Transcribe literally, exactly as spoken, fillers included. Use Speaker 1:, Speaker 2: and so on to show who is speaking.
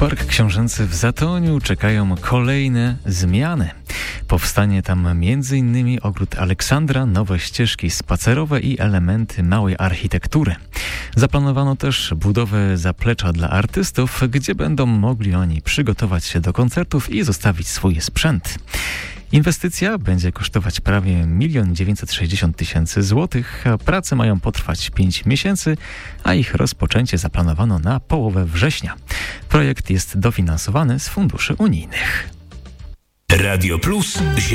Speaker 1: Park Książęcy w Zatoniu czekają kolejne zmiany. Powstanie tam m.in. ogród Aleksandra, nowe ścieżki spacerowe i elementy małej architektury. Zaplanowano też budowę zaplecza dla artystów, gdzie będą mogli oni przygotować się do koncertów i zostawić swój sprzęt. Inwestycja będzie kosztować prawie milion dziewięćset sześćdziesiąt tysięcy złotych, a prace mają potrwać pięć miesięcy, a ich rozpoczęcie zaplanowano na połowę września. Projekt jest dofinansowany z funduszy unijnych.
Speaker 2: Radio Plus